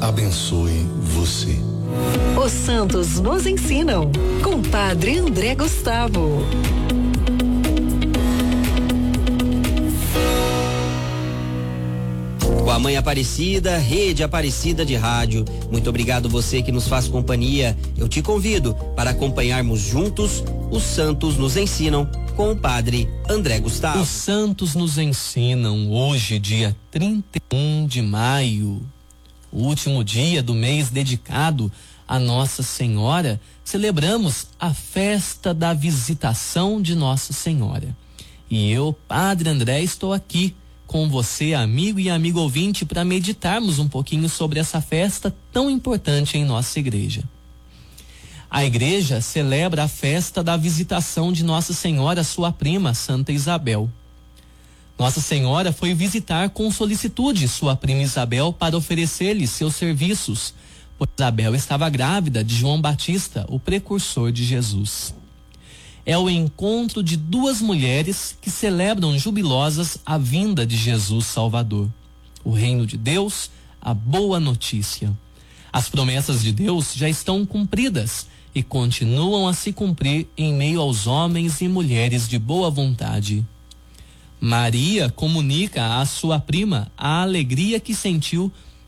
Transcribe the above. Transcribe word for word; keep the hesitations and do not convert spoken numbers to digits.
abençoe você. Os santos nos ensinam, com Padre André Gustavo. Com a Mãe Aparecida, Rede Aparecida de Rádio. Muito obrigado você que nos faz companhia. Eu te convido para acompanharmos juntos Os Santos nos Ensinam com o Padre André Gustavo. Os Santos nos Ensinam, hoje, dia trinta e um de maio, o último dia do mês dedicado a Nossa Senhora. Celebramos a festa da visitação de Nossa Senhora. E eu, Padre André, estou aqui com você, amigo e amigo ouvinte, para meditarmos um pouquinho sobre essa festa tão importante em nossa igreja. A igreja celebra a festa da visitação de Nossa Senhora, sua prima, Santa Isabel. Nossa Senhora foi visitar com solicitude sua prima Isabel para oferecer-lhe seus serviços, pois Isabel estava grávida de João Batista, o precursor de Jesus. É o encontro de duas mulheres que celebram jubilosas a vinda de Jesus Salvador, o reino de Deus, a boa notícia. As promessas de Deus já estão cumpridas e continuam a se cumprir em meio aos homens e mulheres de boa vontade. Maria comunica à sua prima a alegria que sentiu